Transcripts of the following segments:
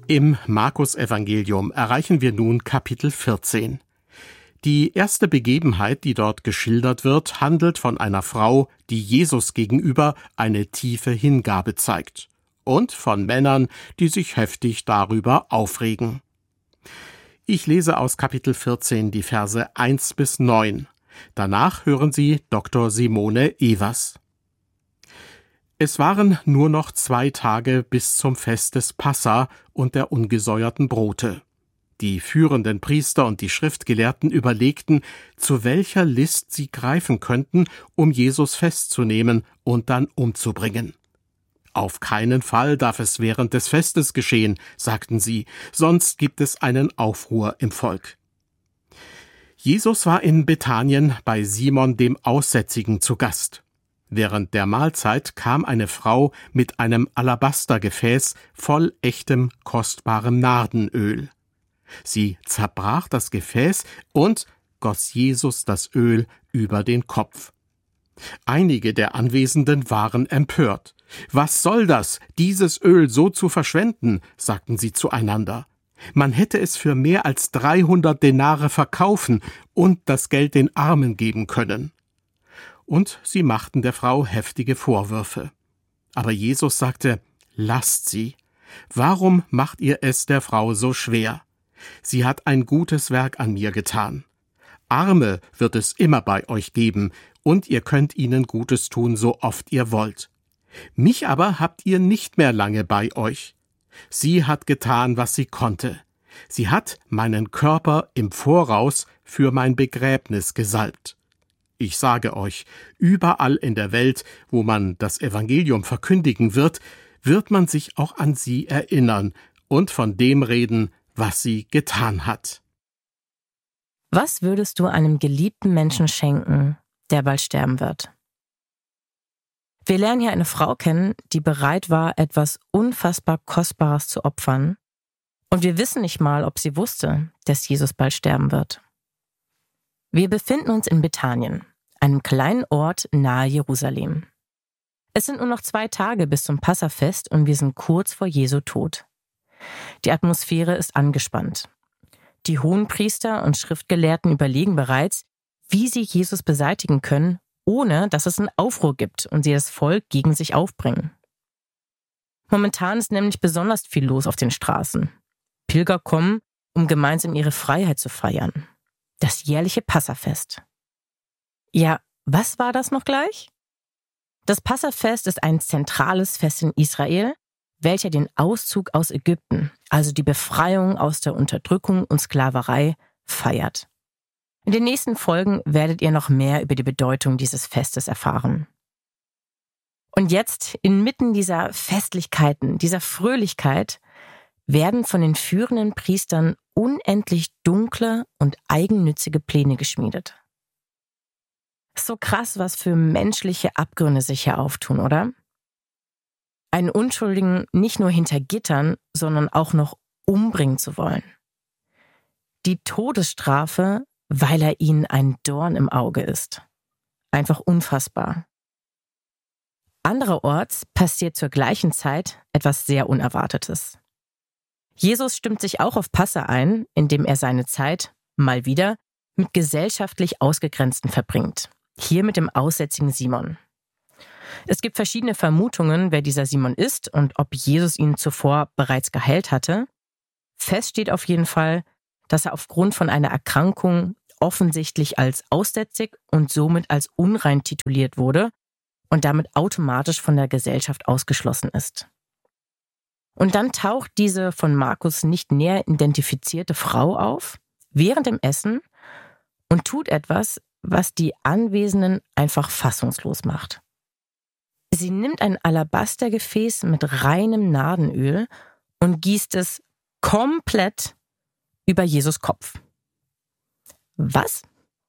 Im Markus-Evangelium erreichen wir nun Kapitel 14. Die erste Begebenheit, die dort geschildert wird, handelt von einer Frau, die Jesus gegenüber eine tiefe Hingabe zeigt, und von Männern, die sich heftig darüber aufregen. Ich lese aus Kapitel 14 die Verse 1 bis 9. Danach hören Sie Dr. Simone Evers. Es waren nur noch 2 Tage bis zum Fest des Passa und der ungesäuerten Brote. Die führenden Priester und die Schriftgelehrten überlegten, zu welcher List sie greifen könnten, um Jesus festzunehmen und dann umzubringen. Auf keinen Fall darf es während des Festes geschehen, sagten sie, sonst gibt es einen Aufruhr im Volk. Jesus war in Bethanien bei Simon dem Aussätzigen zu Gast. Während der Mahlzeit kam eine Frau mit einem Alabastergefäß voll echtem, kostbarem Nardenöl. Sie zerbrach das Gefäß und goss Jesus das Öl über den Kopf. Einige der Anwesenden waren empört. »Was soll das, dieses Öl so zu verschwenden?« sagten sie zueinander. »Man hätte es für mehr als 300 Denare verkaufen und das Geld den Armen geben können.« Und sie machten der Frau heftige Vorwürfe. Aber Jesus sagte, »Lasst sie. Warum macht ihr es der Frau so schwer? Sie hat ein gutes Werk an mir getan. Arme wird es immer bei euch geben, und ihr könnt ihnen Gutes tun, so oft ihr wollt. Mich aber habt ihr nicht mehr lange bei euch. Sie hat getan, was sie konnte. Sie hat meinen Körper im Voraus für mein Begräbnis gesalbt. Ich sage euch, überall in der Welt, wo man das Evangelium verkündigen wird, wird man sich auch an sie erinnern und von dem reden, was sie getan hat.« Was würdest du einem geliebten Menschen schenken, der bald sterben wird? Wir lernen hier eine Frau kennen, die bereit war, etwas unfassbar Kostbares zu opfern. Und wir wissen nicht mal, ob sie wusste, dass Jesus bald sterben wird. Wir befinden uns in Bethanien, einem kleinen Ort nahe Jerusalem. Es sind nur noch 2 Tage bis zum Passafest und wir sind kurz vor Jesu Tod. Die Atmosphäre ist angespannt. Die Hohenpriester und Schriftgelehrten überlegen bereits, wie sie Jesus beseitigen können, ohne dass es einen Aufruhr gibt und sie das Volk gegen sich aufbringen. Momentan ist nämlich besonders viel los auf den Straßen. Pilger kommen, um gemeinsam ihre Freiheit zu feiern. Das jährliche Passafest. Ja, was war das noch gleich? Das Passafest ist ein zentrales Fest in Israel, welcher den Auszug aus Ägypten, also die Befreiung aus der Unterdrückung und Sklaverei, feiert. In den nächsten Folgen werdet ihr noch mehr über die Bedeutung dieses Festes erfahren. Und jetzt, inmitten dieser Festlichkeiten, dieser Fröhlichkeit, werden von den führenden Priestern unendlich dunkle und eigennützige Pläne geschmiedet. So krass, was für menschliche Abgründe sich hier auftun, oder? Einen Unschuldigen nicht nur hinter Gittern, sondern auch noch umbringen zu wollen. Die Todesstrafe, weil er ihnen ein Dorn im Auge ist. Einfach unfassbar. Andererorts passiert zur gleichen Zeit etwas sehr Unerwartetes. Jesus stimmt sich auch auf Passa ein, indem er seine Zeit, mal wieder, mit gesellschaftlich Ausgegrenzten verbringt. Hier mit dem aussätzigen Simon. Es gibt verschiedene Vermutungen, wer dieser Simon ist und ob Jesus ihn zuvor bereits geheilt hatte. Fest steht auf jeden Fall, dass er aufgrund von einer Erkrankung offensichtlich als aussätzig und somit als unrein tituliert wurde und damit automatisch von der Gesellschaft ausgeschlossen ist. Und dann taucht diese von Markus nicht näher identifizierte Frau auf, während dem Essen, und tut etwas, was die Anwesenden einfach fassungslos macht. Sie nimmt ein Alabastergefäß mit reinem Nardenöl und gießt es komplett über Jesus Kopf. Was?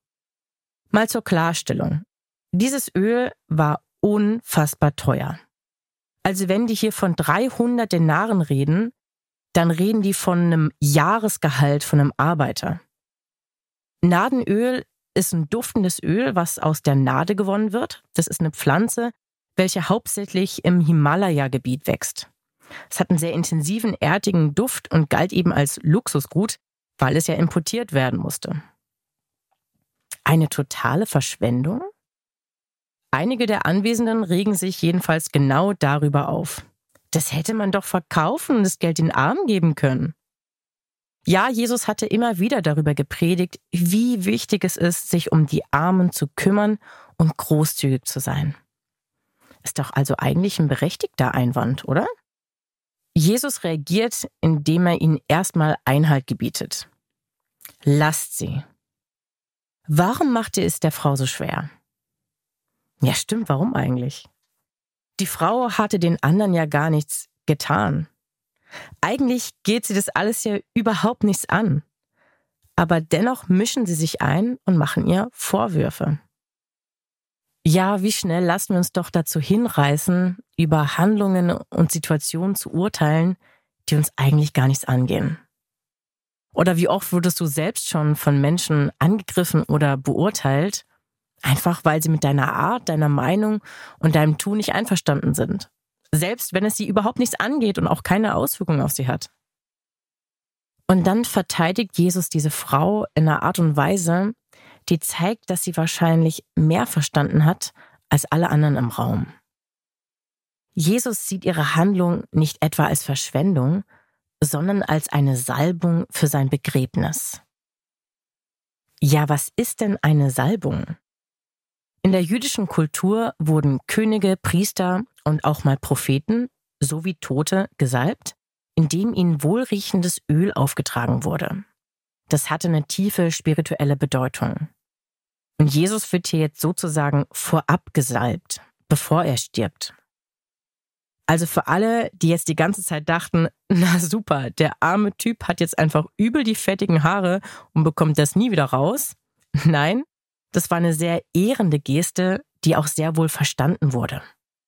Mal zur Klarstellung. Dieses Öl war unfassbar teuer. Also wenn die hier von 300 Denaren reden, dann reden die von einem Jahresgehalt von einem Arbeiter. Nardenöl ist ein duftendes Öl, was aus der Nade gewonnen wird. Das ist eine Pflanze, welche hauptsächlich im Himalaya-Gebiet wächst. Es hat einen sehr intensiven, erdigen Duft und galt eben als Luxusgut, weil es ja importiert werden musste. Eine totale Verschwendung? Einige der Anwesenden regen sich jedenfalls genau darüber auf. Das hätte man doch verkaufen und das Geld den Armen geben können. Ja, Jesus hatte immer wieder darüber gepredigt, wie wichtig es ist, sich um die Armen zu kümmern und großzügig zu sein. Ist doch also eigentlich ein berechtigter Einwand, oder? Jesus reagiert, indem er ihnen erstmal Einhalt gebietet. Lasst sie. Warum macht ihr es der Frau so schwer? Ja, stimmt, warum eigentlich? Die Frau hatte den anderen ja gar nichts getan. Eigentlich geht sie das alles ja überhaupt nichts an. Aber dennoch mischen sie sich ein und machen ihr Vorwürfe. Ja, wie schnell lassen wir uns doch dazu hinreißen, über Handlungen und Situationen zu urteilen, die uns eigentlich gar nichts angehen. Oder wie oft wurdest du selbst schon von Menschen angegriffen oder beurteilt, einfach weil sie mit deiner Art, deiner Meinung und deinem Tun nicht einverstanden sind. Selbst wenn es sie überhaupt nichts angeht und auch keine Auswirkungen auf sie hat. Und dann verteidigt Jesus diese Frau in einer Art und Weise, die zeigt, dass sie wahrscheinlich mehr verstanden hat als alle anderen im Raum. Jesus sieht ihre Handlung nicht etwa als Verschwendung, sondern als eine Salbung für sein Begräbnis. Ja, was ist denn eine Salbung? In der jüdischen Kultur wurden Könige, Priester und auch mal Propheten sowie Tote gesalbt, indem ihnen wohlriechendes Öl aufgetragen wurde. Das hatte eine tiefe spirituelle Bedeutung. Und Jesus wird hier jetzt sozusagen vorab gesalbt, bevor er stirbt. Also für alle, die jetzt die ganze Zeit dachten, na super, der arme Typ hat jetzt einfach übel die fettigen Haare und bekommt das nie wieder raus. Nein, das war eine sehr ehrende Geste, die auch sehr wohl verstanden wurde.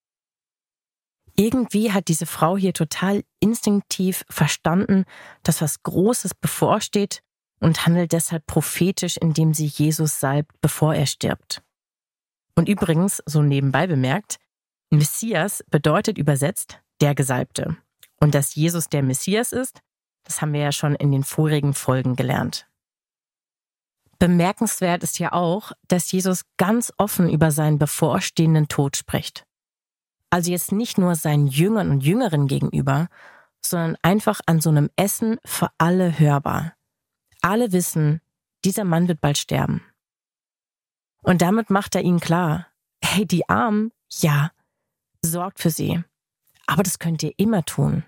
Irgendwie hat diese Frau hier total instinktiv verstanden, dass was Großes bevorsteht und handelt deshalb prophetisch, indem sie Jesus salbt, bevor er stirbt. Und übrigens, so nebenbei bemerkt, Messias bedeutet übersetzt der Gesalbte. Und dass Jesus der Messias ist, das haben wir ja schon in den vorigen Folgen gelernt. Bemerkenswert ist ja auch, dass Jesus ganz offen über seinen bevorstehenden Tod spricht. Also jetzt nicht nur seinen Jüngern und Jüngerinnen gegenüber, sondern einfach an so einem Essen für alle hörbar. Alle wissen, dieser Mann wird bald sterben. Und damit macht er ihnen klar, hey, die Armen, ja, sorgt für sie. Aber das könnt ihr immer tun.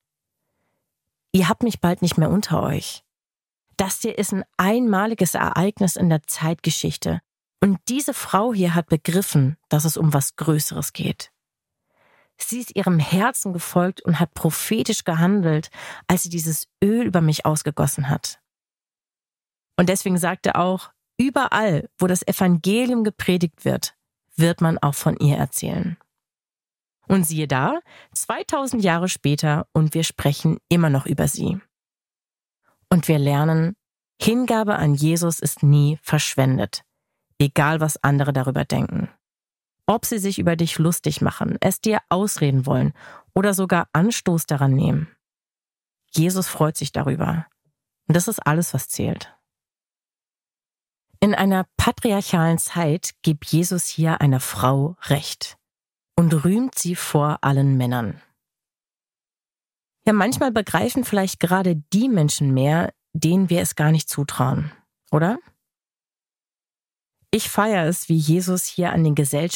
Ihr habt mich bald nicht mehr unter euch. Das hier ist ein einmaliges Ereignis in der Zeitgeschichte. Und diese Frau hier hat begriffen, dass es um was Größeres geht. Sie ist ihrem Herzen gefolgt und hat prophetisch gehandelt, als sie dieses Öl über mich ausgegossen hat. Und deswegen sagt er auch, überall, wo das Evangelium gepredigt wird, wird man auch von ihr erzählen. Und siehe da, 2000 Jahre später und wir sprechen immer noch über sie. Und wir lernen, Hingabe an Jesus ist nie verschwendet, egal was andere darüber denken. Ob sie sich über dich lustig machen, es dir ausreden wollen oder sogar Anstoß daran nehmen. Jesus freut sich darüber. Und das ist alles, was zählt. In einer patriarchalen Zeit gibt Jesus hier einer Frau Recht und rühmt sie vor allen Männern. Ja, manchmal begreifen vielleicht gerade die Menschen mehr, denen wir es gar nicht zutrauen, oder? Ich feiere es, wie Jesus hier an den